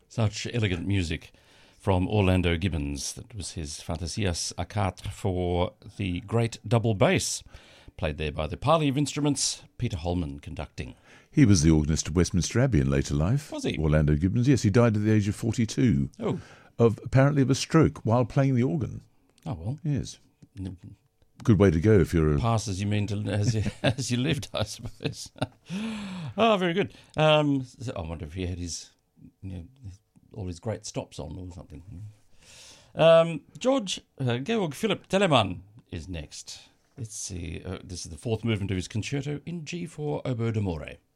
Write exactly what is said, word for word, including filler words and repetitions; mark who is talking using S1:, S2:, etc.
S1: Such elegant music from Orlando Gibbons. That was his Fantasias à quatre for the great double bass, played there by the Parley of Instruments, Peter Holman conducting.
S2: He was the organist of Westminster Abbey in later life.
S1: Was he?
S2: Orlando Gibbons, yes. He died at the age of forty-two.
S1: Oh.
S2: Of, apparently of a stroke while playing the organ.
S1: Oh, well.
S2: Yes. Good way to go if you're a...
S1: Pass as you mean to, as you, as you lived, I suppose. Oh, very good. Um, so I wonder if he had his, you know, all his great stops on or something. Um, George uh, Georg Philipp Telemann is next. Let's see. Uh, this is the fourth movement of his concerto in G for oboe d'amore.